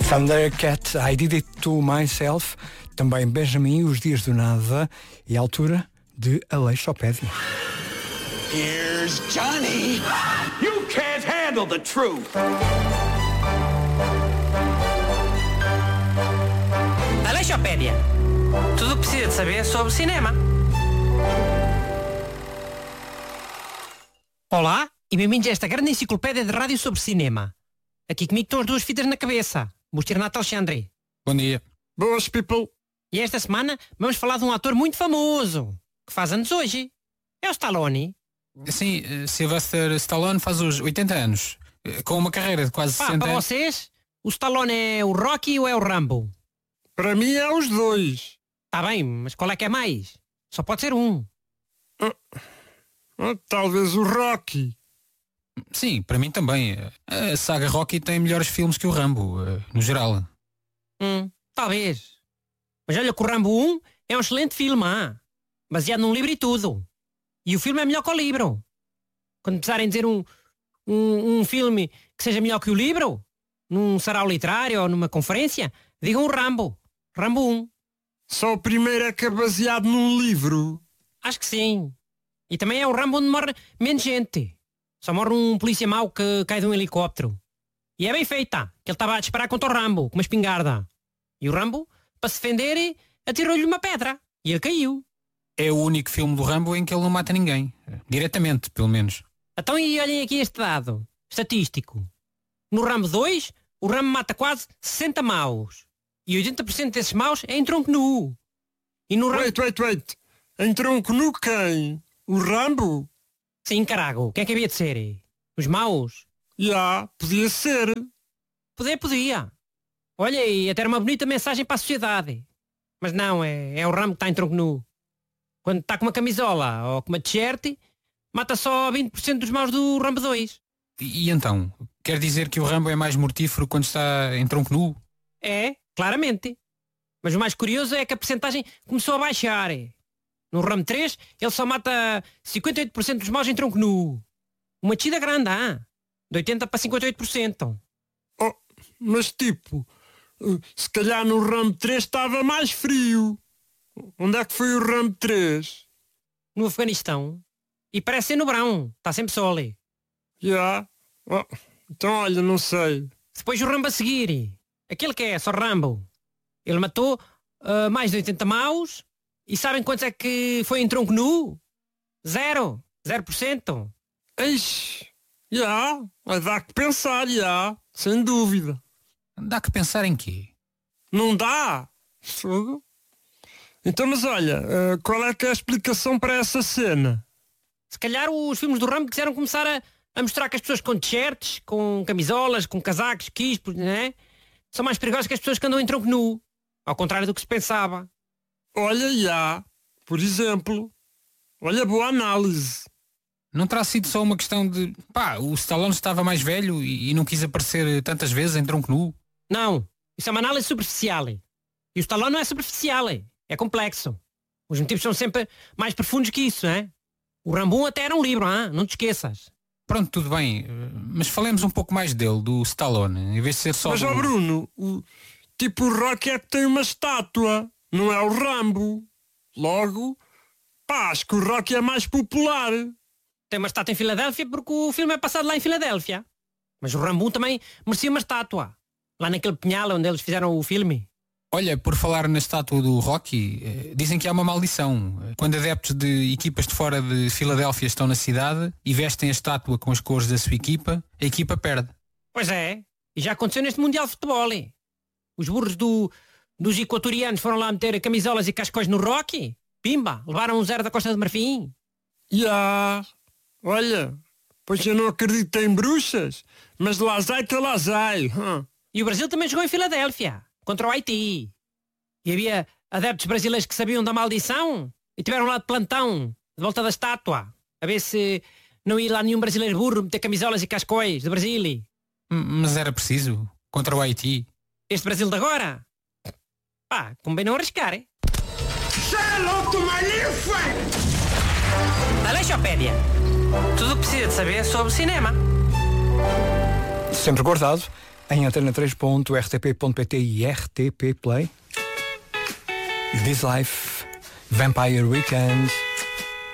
Thundercat, I Did It To Myself, também Benjamin, Os Dias do Nada e a altura de Aleixopédia. Here's Johnny. You can't handle the truth. Aleixopédia. Tudo o que precisa de saber sobre cinema. Olá e bem-vindos a esta grande enciclopédia de rádio sobre cinema. Aqui comigo estão as duas fitas na cabeça. Busto Renato Alexandre. Bom dia. Boas, people. E esta semana vamos falar de um ator muito famoso, que faz anos hoje. É o Stallone. Sim, Sylvester Stallone faz os 80 anos, com uma carreira de quase 60 para anos. vocês, o Stallone é o Rocky ou é o Rambo? Para mim é os dois. Tá bem, mas qual é que é mais? Só pode ser um. Talvez o Rocky. Sim, para mim também. A saga Rocky tem melhores filmes que o Rambo, no geral. Talvez. Mas olha que o Rambo 1 é um excelente filme, baseado num livro e tudo. E o filme é melhor que o livro. Quando precisarem dizer um filme que seja melhor que o livro, num sarau literário ou numa conferência, digam o Rambo. Rambo 1. Só o primeiro é que é baseado num livro. Acho que sim. E também é o Rambo onde morre menos gente. Só morre um polícia mau que cai de um helicóptero. E é bem feita, que ele estava a disparar contra o Rambo, com uma espingarda. E o Rambo, para se defender, atirou-lhe uma pedra. E ele caiu. É o único filme do Rambo em que ele não mata ninguém. Diretamente, pelo menos. Então e olhem aqui este dado estatístico. No Rambo 2, o Rambo mata quase 60 maus. E 80% desses maus é em tronco nu. E no Rambo... Wait. Em tronco nu quem? O Rambo? Sim, carago. Quem é que havia de ser? Os maus? Podia ser. Podia. Olha, e até era uma bonita mensagem para a sociedade. Mas não, é o Rambo que está em tronco nu. Quando está com uma camisola ou com uma t-shirt, mata só 20% dos maus do Rambo 2. E então? Quer dizer que o Rambo é mais mortífero quando está em tronco nu? É, claramente. Mas o mais curioso é que a percentagem começou a baixar. No Rambo 3, ele só mata 58% dos maus em tronco nu. Uma descida grande, de 80% para 58%. Mas tipo, se calhar no Rambo 3 estava mais frio. Onde é que foi o Rambo 3? No Afeganistão. E parece ser no verão. Está sempre sol. Então olha, não sei. Depois o Rambo a seguir. Aquele que é só Rambo. Ele matou mais de 80 maus. E sabem quantos é que foi em tronco nu? 0%. Eixe. Vai dar que pensar, sem dúvida. Dá que pensar em quê? Não dá? Fogo. Então, mas olha, qual é que é a explicação para essa cena? Se calhar os filmes do Rambo quiseram começar a mostrar que as pessoas com t-shirts, com camisolas, com casacos, quispos, né? São mais perigosas que as pessoas que andam em tronco nu. Ao contrário do que se pensava. Olha, por exemplo. Olha, boa análise. Não terá sido só uma questão de... o Stallone estava mais velho e não quis aparecer tantas vezes em tronco nu? Não, isso é uma análise superficial. E o Stallone não é superficial, é complexo. Os motivos são sempre mais profundos que isso, O Rambo 1 até era um livro, não te esqueças. Pronto, tudo bem, mas falemos um pouco mais dele, do Stallone, em vez de ser só... Mas, Bruno, o Rocky é que tem uma estátua, não é o Rambo. Logo, acho que o Rocky é mais popular. Tem uma estátua em Filadélfia porque o filme é passado lá em Filadélfia. Mas o Rambo 1 também merecia uma estátua. Lá naquele pinhal onde eles fizeram o filme. Olha, por falar na estátua do Rocky, dizem que há uma maldição. Quando adeptos de equipas de fora de Filadélfia estão na cidade e vestem a estátua com as cores da sua equipa, a equipa perde. Pois é, e já aconteceu neste Mundial de Futebol. Os burros dos equatorianos foram lá meter camisolas e cascóis no Rocky. Pimba, levaram um 0 da Costa de Marfim. Olha, pois eu não acredito em bruxas, mas lá vai que lá vai. E o Brasil também jogou em Filadélfia, contra o Haiti. E havia adeptos brasileiros que sabiam da maldição e tiveram lá de plantão, de volta da estátua, a ver se não ia lá nenhum brasileiro burro meter camisolas e cascóis de Brasil. Mas era preciso, contra o Haiti. Este Brasil de agora? Convém não arriscar, Aleixopédia. Tudo o que precisa de saber sobre cinema. Sempre guardado em antena3.rtp.pt e RTP Play. This Life, Vampire Weekend.